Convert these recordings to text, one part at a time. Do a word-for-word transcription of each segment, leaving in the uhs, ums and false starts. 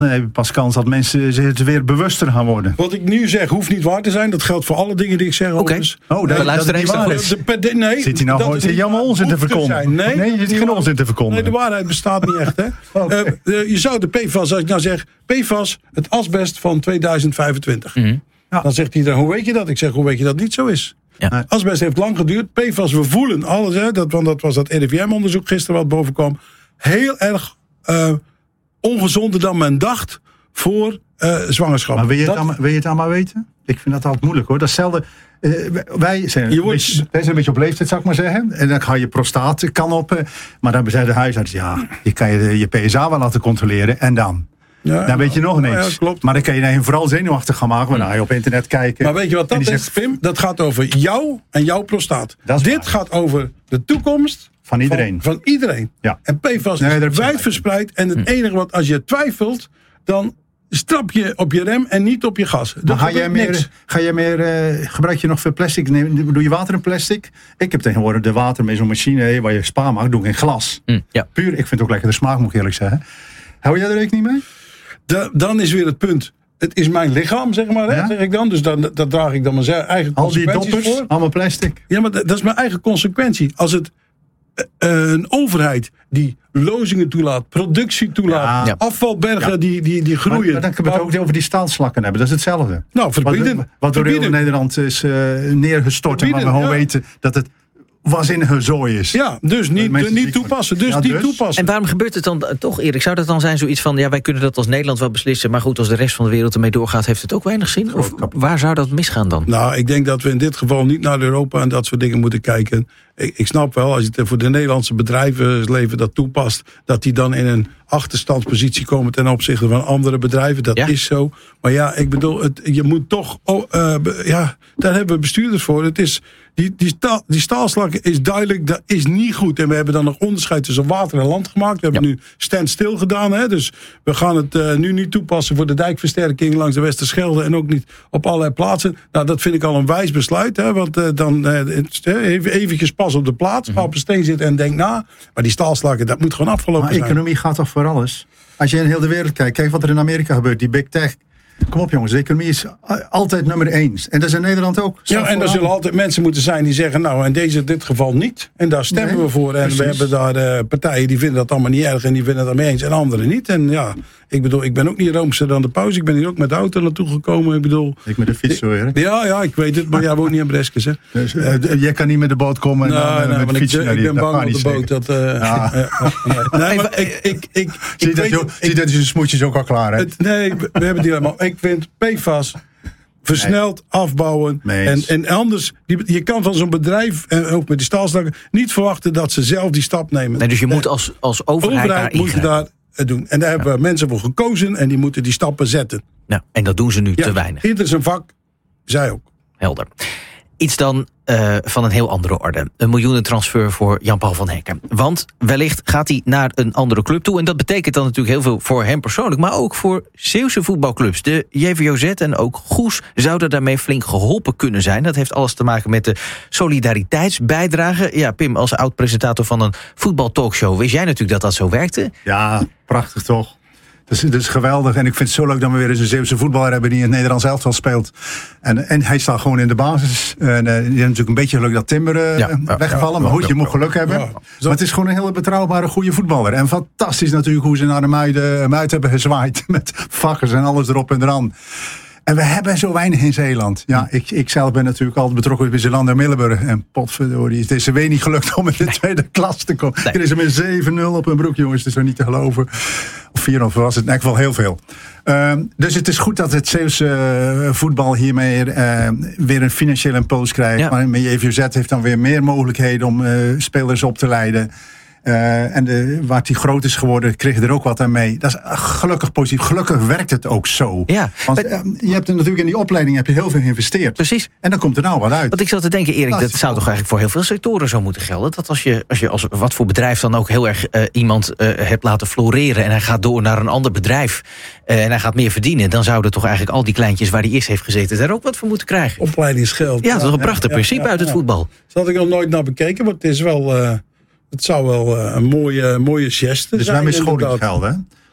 Dan heb je pas kans dat mensen zich er weer bewuster gaan worden. Wat ik nu zeg hoeft niet waar te zijn. Dat geldt voor alle dingen die ik zeg. Oké. Okay. Oh, dat, dat is niet waar is. De, nee, zit hij nou zit je allemaal onzin te verkondigen? Nee, nee, je zit geen onzin te verkondigen. Nee, de waarheid bestaat niet echt. Hè? Okay. Uh, uh, je zou de P F A S, als ik nou zeg, P F A S, het asbest van tweeduizend vijfentwintig. Mm-hmm. Ja. Dan zegt iedereen, hoe weet je dat? Ik zeg, hoe weet je dat niet zo is? Ja. Nee. Asbest heeft lang geduurd. P F A S, we voelen alles. Hè? Dat, want dat was dat R I V M-onderzoek gisteren wat boven kwam. Heel erg uh, ongezonder dan men dacht voor uh, zwangerschap. Maar wil je, dat... het allemaal, wil je het allemaal weten? Ik vind dat altijd moeilijk hoor. Datzelfde. Uh, wij, zijn wordt... beetje, wij zijn een beetje op leeftijd, zou ik maar zeggen. En dan ga je prostaat kan op. Uh, maar dan zei de huisarts, ja, je kan je, je P S A wel laten controleren. En dan? Ja, dan weet je nog niks. Ja, klopt. Maar dan kan je je vooral zenuwachtig gaan maken. Dan ga je op internet kijken. Maar weet je wat dat is, zegt, Pim? Dat gaat over jou en jouw prostaat. Dit waar. Gaat over de toekomst van iedereen. Van, van iedereen. Ja. En P F A S nee, is wijd verspreid. En het hm. enige wat, als je twijfelt, dan strap je op je rem en niet op je gas. Dat ga jij meer, ga jij meer uh, gebruik je nog veel plastic? Neem, doe je water in plastic? Ik heb tegenwoordig de water met zo'n machine waar je spa maakt, doe ik in glas. Hm. Ja. Puur, ik vind het ook lekker de smaak, moet ik eerlijk zeggen. Hou jij er rekening mee? De, dan is weer het punt. Het is mijn lichaam, zeg maar, hè, ja? zeg ik dan. Dus dat, dat draag ik dan mijn eigen consequenties voor. Al die doppers, voor. allemaal plastic. Ja, maar dat, dat is mijn eigen consequentie. Als het uh, een overheid die lozingen toelaat, productie toelaat, ja. afvalbergen ja. die, die, die groeien. Maar, maar dan kunnen we het ook over die staalslakken hebben. Dat is hetzelfde. Nou, verbieden. Wat, wat door heel Nederland is uh, neergestort. Verbieden, en waar we gewoon ja. weten dat het was in een zooi is. Ja, dus niet, uh, niet toepassen. Dus, ja, dus niet toepassen. En waarom gebeurt het dan toch, Erik? Zou dat dan zijn zoiets van, ja, wij kunnen dat als Nederland wel beslissen, maar goed, als de rest van de wereld ermee doorgaat, heeft het ook weinig zin? Of waar zou dat misgaan dan? Nou, ik denk dat we in dit geval niet naar Europa en dat soort dingen moeten kijken. Ik, ik snap wel, als je het voor de Nederlandse bedrijfsleven dat toepast, dat die dan in een achterstandspositie komen ten opzichte van andere bedrijven. Dat ja. is zo. Maar ja, ik bedoel, het, je moet toch, oh, uh, ja, daar hebben we bestuurders voor. Het is, die, die, staal, die staalslakken is duidelijk, dat is niet goed. En we hebben dan nog onderscheid tussen water en land gemaakt. We hebben ja. nu standstill gedaan. Hè? Dus we gaan het uh, nu niet toepassen voor de dijkversterking langs de Westerschelde en ook niet op allerlei plaatsen. Nou, dat vind ik al een wijs besluit. Hè? Want uh, dan uh, even eventjes pas op de plaats, ga op een steen zitten en denk na. Maar die staalslakken, dat moet gewoon afgelopen maar zijn. Maar economie gaat toch voor alles? Als je in heel de wereld kijkt, kijk wat er in Amerika gebeurt, die big tech. Kom op jongens, de economie is altijd nummer één. En dat is in Nederland ook. Ja, en er zullen altijd mensen moeten zijn die zeggen, nou in deze, dit geval niet. En daar stemmen nee, we voor. En precies. We hebben daar uh, partijen die vinden dat allemaal niet erg en die vinden het ermee eens en anderen niet. En ja, ik bedoel, ik ben ook niet roomser dan de paus. Ik ben hier ook met de auto naartoe gekomen. Ik bedoel... Ik met de fiets zo weer. Ja, ja, ik weet het, maar jij woont niet in Breskes, hè. Dus, uh, jij kan niet met de boot komen en nou, dan, nou, met de fiets. Ik, ik ben bang op de boot. Dat, uh, ja. uh, nee, maar ik... ik, ik Zie dat, joh, zie dat je smoetjes ook al klaar hebt? Nee, we hebben die helemaal. Ik vind P F A S versneld nee. afbouwen. En, en anders, je kan van zo'n bedrijf, en ook met die staalslakken, niet verwachten dat ze zelf die stap nemen. Nee, dus je moet als, als overheid, overheid moet je daar doen. En daar hebben ja. we mensen voor gekozen en die moeten die stappen zetten. Nou, en dat doen ze nu ja, te weinig. Dit is een vak, zij ook. Helder. Iets dan uh, van een heel andere orde. Een miljoenentransfer voor Jan-Paul van Hekken. Want wellicht gaat hij naar een andere club toe. En dat betekent dan natuurlijk heel veel voor hem persoonlijk. Maar ook voor Zeeuwse voetbalclubs. De J V O Z en ook Goes zouden daarmee flink geholpen kunnen zijn. Dat heeft alles te maken met de solidariteitsbijdrage. Ja, Pim, als oud-presentator van een voetbaltalkshow, wist jij natuurlijk dat dat zo werkte? Ja, prachtig toch. Dat is, dat is geweldig. En ik vind het zo leuk dat we weer eens een Zeeuwse voetballer hebben die in het Nederlands elftal speelt. En, en hij staat gewoon in de basis. En, uh, die heeft natuurlijk een beetje geluk dat Timber uh, ja, ja, weggevallen. Ja, maar goed, je ja, moet geluk ja, hebben. Ja, maar het is gewoon een hele betrouwbare, goede voetballer. En fantastisch natuurlijk hoe ze naar de muiden, muid hebben gezwaaid. Met vakkers en alles erop en eraan. En we hebben zo weinig in Zeeland. Ja, ik, ik zelf ben natuurlijk altijd betrokken bij Zeeland en Middelburg. En potverdorie, het is er weer niet gelukt om in de tweede klas te komen. Nee. Er is er met zeven nul op hun broek, jongens. Het is er niet te geloven. Of vier of was het in elk geval heel veel. Uh, dus het is goed dat het Zeeuwse uh, voetbal hiermee uh, weer een financiële impuls krijgt. Ja. Maar J V O Z heeft dan weer meer mogelijkheden om uh, spelers op te leiden. Uh, en de, waar die groot is geworden, kreeg je er ook wat aan mee. Dat is gelukkig positief. Gelukkig werkt het ook zo. Ja, want uh, je hebt er natuurlijk in die opleiding heb je heel veel geïnvesteerd. Precies. En dan komt er nou wat uit. Want ik zat te denken, Erik, dat, dat zou toch eigenlijk voor heel veel sectoren zo moeten gelden. Dat als je als, je als wat voor bedrijf dan ook heel erg uh, iemand uh, hebt laten floreren en hij gaat door naar een ander bedrijf uh, en hij gaat meer verdienen, dan zouden toch eigenlijk al die kleintjes waar hij eerst heeft gezeten daar ook wat voor moeten krijgen. Opleidingsgeld. Ja, dat is een prachtig ja, principe ja, ja, uit het ja. voetbal. Dat had ik nog nooit naar bekeken, maar het is wel... Uh... Het zou wel uh, een mooie, mooie geste dus zijn. Dus wij met scholingsgeld, hè?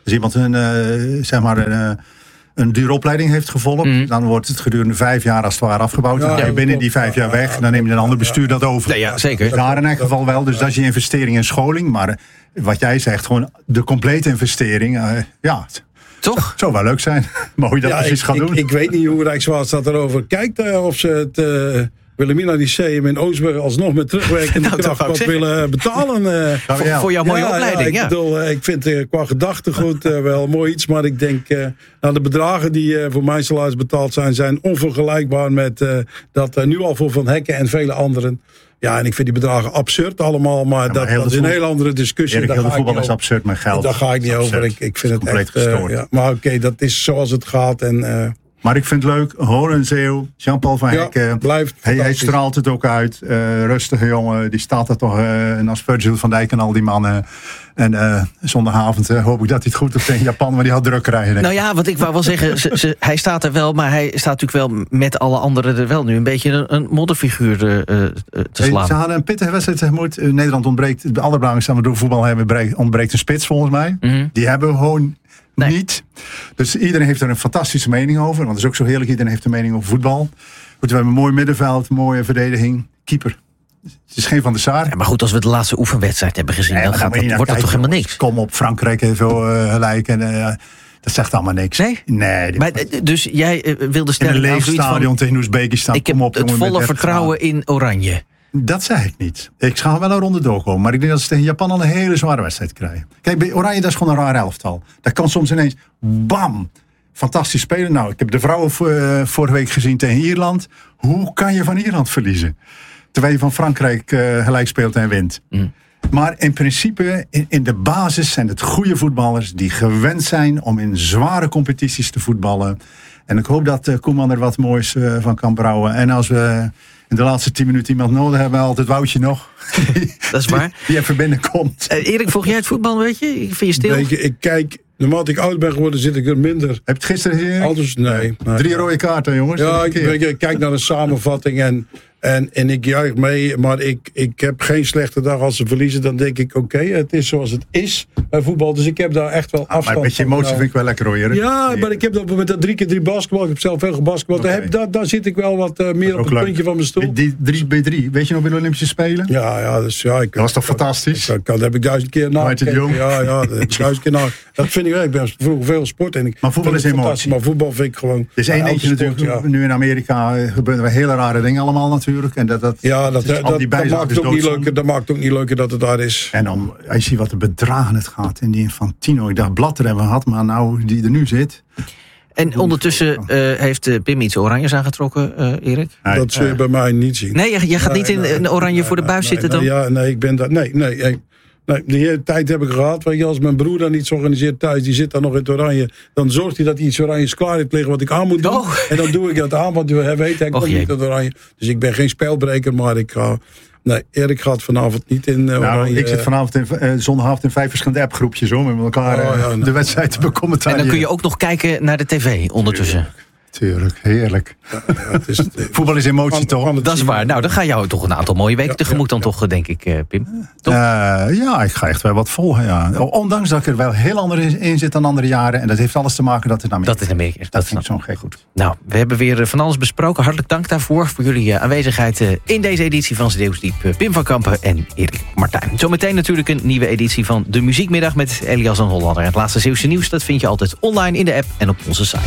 Als iemand een, uh, zeg maar een, uh, een dure opleiding heeft gevolgd, mm. dan wordt het gedurende vijf jaar als het ware afgebouwd. Dan ga je binnen die vijf jaar weg, dan neem je een ander bestuur dat over. Nee, ja, zeker. Daar in elk geval wel, dus dat is je investering in scholing. Maar uh, wat jij zegt, gewoon de complete investering, uh, ja... Toch? Het zou wel leuk zijn. Maar hoe je dat ja, precies ik, gaat ik, doen. Ik weet niet hoe Rijkswaterstaat erover kijkt. Uh, of ze het uh, Wilhelmina Lyceum in Oostburg alsnog met terugwerkende nou, kracht wat willen betalen. Uh, voor, voor jouw mooie ja, opleiding. Ja, ik, ja. bedoel, uh, ik vind uh, qua gedachtegoed uh, wel mooi iets. Maar ik denk, uh, nou, de bedragen die uh, voor mijn salaris betaald zijn, zijn onvergelijkbaar met uh, dat uh, nu al voor Van Hekken en vele anderen. Ja, en ik vind die bedragen absurd allemaal, maar, ja, maar dat, dat is een heel andere discussie. Erik, heel de voetbal is absurd met geld. Daar ga ik niet over. Ik, ik vind het echt... Uh, ja, maar oké, okay, dat is zoals het gaat. En, uh, maar ik vind het leuk, Horenzeeuw, Jean-Paul van Hekken. Ja, blijft hij, hij straalt het ook uit. Uh, rustige jongen, die staat er toch uh, naast Virgil van Dijk en al die mannen. En uh, zondagavond uh, hoop ik dat hij het goed doet tegen Japan, maar die had druk rijden. Nou ja, wat ik wou wel zeggen, ze, ze, hij staat er wel, maar hij staat natuurlijk wel met alle anderen er wel nu een beetje een, een modderfiguur uh, te slaan. Hey, ze hadden een pittige wedstrijd tegemoet. Uh, Nederland ontbreekt, de allerbelangrijkste aan we door voetbal hebben, ontbreekt een spits volgens mij. Mm-hmm. Die hebben we gewoon nee. niet. Dus iedereen heeft er een fantastische mening over, want het is ook zo heerlijk, iedereen heeft een mening over voetbal. Goed, we hebben een mooi middenveld, mooie verdediging, keeper. Het is geen Van der Sar. Ja, maar goed, als we de laatste oefenwedstrijd hebben gezien, nee, dan gaat dat, wordt dat toch helemaal niks. Kom op, Frankrijk heeft veel uh, gelijk en uh, dat zegt allemaal niks. Nee? Nee. Maar, dus jij uh, wilde stelling in een leeg stadion tegen Oezbekistan. Ik heb kom op, het volle vertrouwen in Oranje. Dat zei ik niet. Ik ga wel een ronde doorkomen. Maar ik denk dat ze tegen Japan al een hele zware wedstrijd krijgen. Kijk, bij Oranje, dat is gewoon een raar elftal. Dat kan soms ineens, bam, fantastisch spelen. Nou, ik heb de vrouwen uh, vorige week gezien tegen Ierland. Hoe kan je van Ierland verliezen? Terwijl je van Frankrijk uh, gelijk speelt en wint. Mm. Maar in principe, in, in de basis zijn het goede voetballers die gewend zijn om in zware competities te voetballen. En ik hoop dat uh, Koeman er wat moois uh, van kan brouwen. En als we in de laatste tien minuten iemand nodig hebben, altijd Woutje nog. Dat is waar. Die, die even binnenkomt. Uh, Erik, volg jij het voetbal, weet je? Ik vind je stil. Weet je, ik kijk... Naarmate ik oud ben geworden, zit ik er minder. Heb je het gisteren gezien? Anders, nee, nee. Drie rode kaarten, jongens. Ja, ik, ik kijk naar de samenvatting en, en, en ik juich mee. Maar ik, ik heb geen slechte dag als ze verliezen. Dan denk ik, oké, okay, het is zoals het is bij voetbal. Dus ik heb daar echt wel afstand van. Maar met je emotie vind ik wel lekker, hoor. Ja, maar ik heb dat met dat drie keer drie basketbal. Ik heb zelf veel gebasketbald. Okay. Daar, daar, daar zit ik wel wat uh, meer op het leuk. puntje van mijn stoel. Die drie bij drie, weet je nog bij de Olympische Spelen? Ja, ja, dus, ja ik, dat was toch dat, fantastisch? Dat, dat, dat heb ik duizend keer na. Ja, ja, dat heb ik duizend keer na. Dat vind ik wel. Ik ben vroeger veel sport. En ik maar voetbal is emotie. Maar voetbal vind ik gewoon... Het is één dingetje natuurlijk. Ja. Nu in Amerika gebeuren er hele rare dingen allemaal natuurlijk. En dat, dat, ja, dat, dat, dat, dat, maakt het ook niet leuker, dat maakt ook niet leuker dat het daar is. En dan, als je ziet wat de bedragen het gaat. En die Infantino, ik dacht Blatter hebben we gehad. Maar nou, die er nu zit... En ondertussen uh, heeft uh, Pim iets oranjes aangetrokken, uh, Erik? Nee, dat zul je uh, bij mij niet zien. Nee, jij, jij gaat nee, niet in, nee, in oranje nee, voor de buis nee, zitten nee, dan? Ja, nee, ik ben daar... Nee, nee, nee. Nee, die hele tijd heb ik gehad. Weet je, als mijn broer dan iets organiseert thuis, die zit dan nog in het oranje, dan zorgt hij dat hij iets oranjes klaar heeft liggen wat ik aan moet doen. Oh. En dan doe ik dat aan, want hij weet, hij komt niet in het oranje. Dus ik ben geen spelbreker, maar ik ga... Nee, Erik gaat vanavond niet in uh, nou, oranje. Ik zit vanavond in, uh, zondagavond in vijf verschillende appgroepjes om met elkaar uh, oh, ja, nee. de wedstrijd te becommentariëren. En dan kun je ook nog kijken naar de tv ondertussen. Tuurlijk, heerlijk. Ja, ja, het is, voetbal is emotie, van, toch? Van dat is waar. Nou, dan ga jou toch een aantal mooie weken ja, tegemoet dan ja, toch, denk ik, uh, Pim. Toch? Uh, ja, ik ga echt wel wat volgen, ja. Ondanks dat ik er wel heel anders in zit dan andere jaren. En dat heeft alles te maken dat het naar Dat is in Amerika. Dat, dat vind ik zo'n gek goed. Nou, we hebben weer van alles besproken. Hartelijk dank daarvoor. Voor jullie uh, aanwezigheid uh, in deze editie van Zeeuwsdiep. Uh, Pim van Kampen en Erik Martijn. Zometeen natuurlijk een nieuwe editie van de Muziekmiddag met Elias en Hollander. Het laatste Zeeuwse nieuws, dat vind je altijd online in de app en op onze site.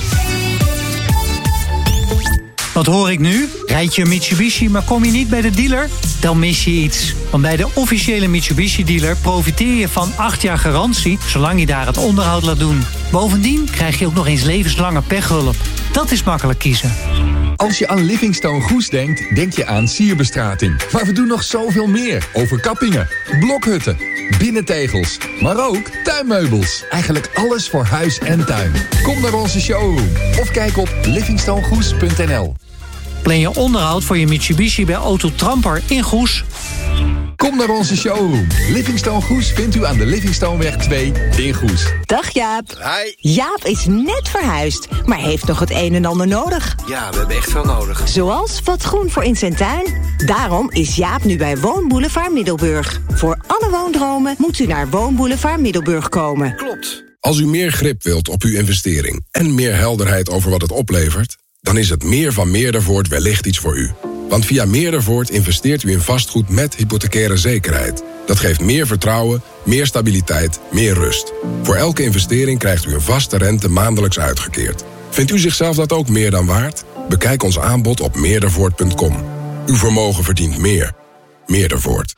Wat hoor ik nu? Rijd je een Mitsubishi, maar kom je niet bij de dealer? Dan mis je iets. Want bij de officiële Mitsubishi-dealer profiteer je van acht jaar garantie, zolang je daar het onderhoud laat doen. Bovendien krijg je ook nog eens levenslange pechhulp. Dat is makkelijk kiezen. Als je aan Livingstone Goes denkt, denk je aan sierbestrating. Maar we doen nog zoveel meer. Overkappingen, blokhutten, binnentegels, maar ook tuinmeubels. Eigenlijk alles voor huis en tuin. Kom naar onze showroom of kijk op livingstone goes punt n l. Plan je onderhoud voor je Mitsubishi bij Auto Tramper in Goes? Kom naar onze showroom. Livingstone Goes vindt u aan de Livingstoneweg twee in Goes. Dag Jaap. Hi. Jaap is net verhuisd, maar heeft nog het een en ander nodig. Ja, we hebben echt veel nodig. Zoals wat groen voor in zijn tuin. Daarom is Jaap nu bij Woonboulevard Middelburg. Voor alle woondromen moet u naar Woonboulevard Middelburg komen. Klopt. Als u meer grip wilt op uw investering en meer helderheid over wat het oplevert, dan is het meer van Meerdervoort wellicht iets voor u. Want via Meerdervoort investeert u in vastgoed met hypothecaire zekerheid. Dat geeft meer vertrouwen, meer stabiliteit, meer rust. Voor elke investering krijgt u een vaste rente maandelijks uitgekeerd. Vindt u zichzelf dat ook meer dan waard? Bekijk ons aanbod op meerdervoort punt com. Uw vermogen verdient meer. Meerdervoort.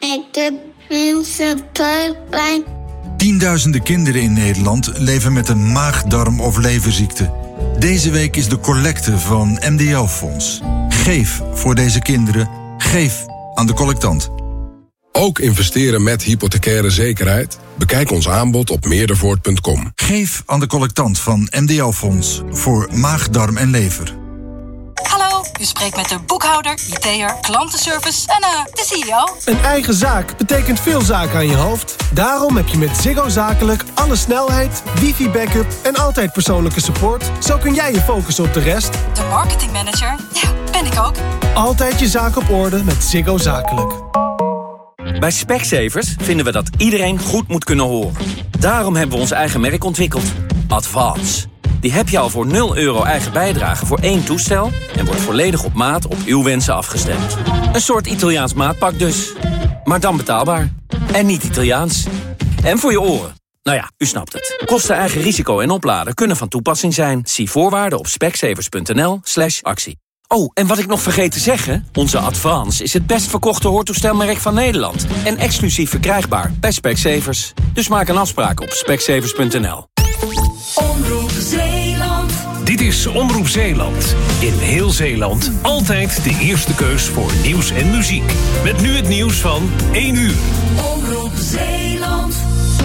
Tienduizenden kinderen in Nederland leven met een maag, darm of leverziekte. Deze week is de collecte van M D L-fonds. Geef voor deze kinderen. Geef aan de collectant. Ook investeren met hypothecaire zekerheid? Bekijk ons aanbod op meerdervoort punt com. Geef aan de collectant van M D L-fonds voor maag, darm en lever. Hallo, u spreekt met de boekhouder, I T'er, klantenservice en uh, de C E O. Een eigen zaak betekent veel zaken aan je hoofd. Daarom heb je met Ziggo Zakelijk alle snelheid, wifi-backup en altijd persoonlijke support. Zo kun jij je focussen op de rest. De marketingmanager, ja, ben ik ook. Altijd je zaak op orde met Ziggo Zakelijk. Bij Specsavers vinden we dat iedereen goed moet kunnen horen. Daarom hebben we ons eigen merk ontwikkeld. Advance. Die heb je al voor nul euro eigen bijdrage voor één toestel en wordt volledig op maat op uw wensen afgestemd. Een soort Italiaans maatpak dus. Maar dan betaalbaar. En niet Italiaans. En voor je oren. Nou ja, u snapt het. Kosten, eigen risico en opladen kunnen van toepassing zijn. Zie voorwaarden op specsavers punt n l slash actie. Oh, en wat ik nog vergeet te zeggen, onze Advance is het best verkochte hoortoestelmerk van Nederland. En exclusief verkrijgbaar bij Specsavers. Dus maak een afspraak op specsavers punt n l. Omroep Zeeland. Dit is Omroep Zeeland. In heel Zeeland altijd de eerste keus voor nieuws en muziek. Met nu het nieuws van één uur. Omroep Zeeland.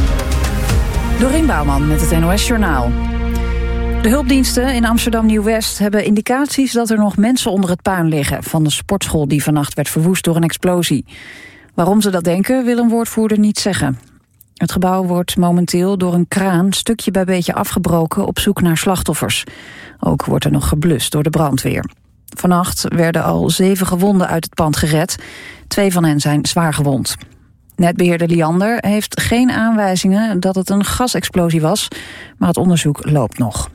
Dorien Bouwman met het N O S Journaal. De hulpdiensten in Amsterdam Nieuw-West hebben indicaties dat er nog mensen onder het puin liggen van de sportschool die vannacht werd verwoest door een explosie. Waarom ze dat denken, wil een woordvoerder niet zeggen. Het gebouw wordt momenteel door een kraan stukje bij beetje afgebroken op zoek naar slachtoffers. Ook wordt er nog geblust door de brandweer. Vannacht werden al zeven gewonden uit het pand gered. Twee van hen zijn zwaar gewond. Netbeheerder Liander heeft geen aanwijzingen dat het een gasexplosie was, maar het onderzoek loopt nog.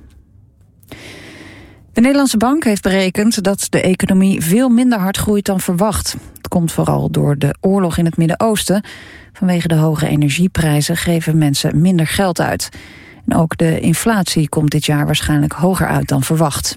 De Nederlandse Bank heeft berekend dat de economie veel minder hard groeit dan verwacht. Het komt vooral door de oorlog in het Midden-Oosten. Vanwege de hoge energieprijzen geven mensen minder geld uit. En ook de inflatie komt dit jaar waarschijnlijk hoger uit dan verwacht.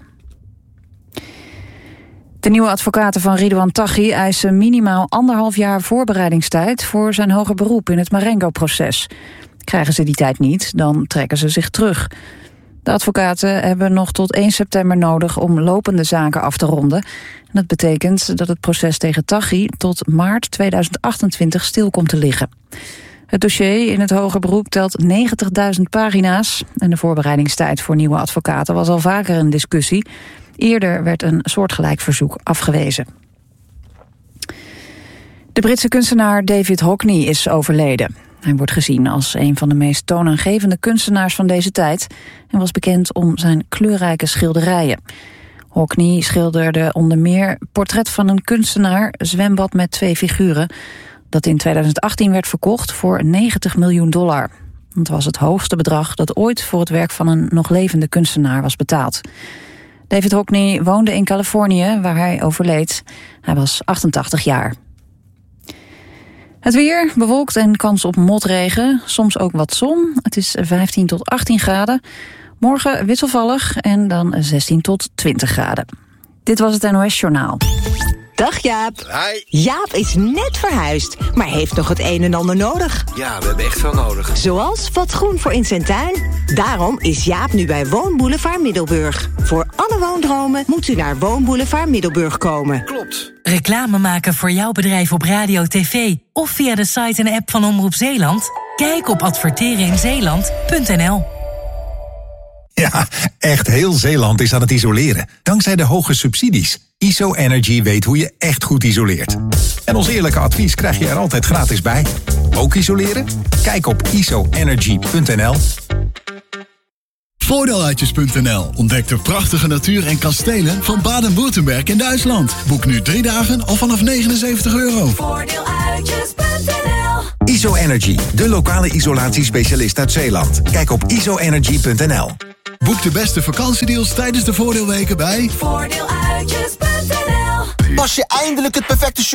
De nieuwe advocaten van Ridouan Taghi eisen minimaal anderhalf jaar voorbereidingstijd voor zijn hoger beroep in het Marengo-proces. Krijgen ze die tijd niet, dan trekken ze zich terug. De advocaten hebben nog tot één september nodig om lopende zaken af te ronden. En dat betekent dat het proces tegen Taghi tot maart tweeduizend achtentwintig stil komt te liggen. Het dossier in het hoger beroep telt negentigduizend pagina's. En de voorbereidingstijd voor nieuwe advocaten was al vaker een discussie. Eerder werd een soortgelijk verzoek afgewezen. De Britse kunstenaar David Hockney is overleden. Hij wordt gezien als een van de meest toonaangevende kunstenaars van deze tijd en was bekend om zijn kleurrijke schilderijen. Hockney schilderde onder meer Portret van een kunstenaar, Zwembad met twee figuren, dat in tweeduizend achttien werd verkocht voor negentig miljoen dollar. Dat was het hoogste bedrag dat ooit voor het werk van een nog levende kunstenaar was betaald. David Hockney woonde in Californië, waar hij overleed. Hij was achtentachtig jaar. Het weer, bewolkt en kans op motregen, soms ook wat zon. Het is vijftien tot achttien graden. Morgen wisselvallig en dan zestien tot twintig graden. Dit was het N O S Journaal. Dag Jaap. Hi. Jaap is net verhuisd, maar heeft nog het een en ander nodig. Ja, we hebben echt veel nodig. Zoals wat groen voor in zijn tuin. Daarom is Jaap nu bij Woonboulevard Middelburg. Voor alle woondromen moet u naar Woonboulevard Middelburg komen. Klopt. Reclame maken voor jouw bedrijf op radio, tv of via de site en app van Omroep Zeeland? Kijk op advertereninzeeland punt n l. Ja, echt heel Zeeland is aan het isoleren. Dankzij de hoge subsidies. I S O Energy weet hoe je echt goed isoleert. En ons eerlijke advies krijg je er altijd gratis bij. Ook isoleren? Kijk op I S O energy punt n l. Voordeeluitjes punt n l ontdekt de prachtige natuur en kastelen van Baden-Württemberg in Duitsland. Boek nu drie dagen al vanaf negenenzeventig euro. Voordeeluitjes punt n l. I S O Energy, de lokale isolatiespecialist uit Zeeland. Kijk op I S O energy punt n l. Boek de beste vakantiedeals tijdens de voordeelweken bij voordeeluitjes punt n l. Pas je eindelijk het perfecte shirt